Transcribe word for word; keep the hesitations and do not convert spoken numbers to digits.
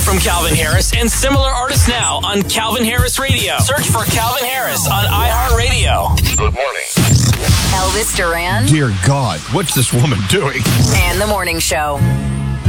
from Calvin Harris and similar artists now on Calvin Harris Radio. Search for Calvin Harris on iHeartRadio. Good morning. Elvis Duran Dear God, what's this woman doing? and The Morning Show.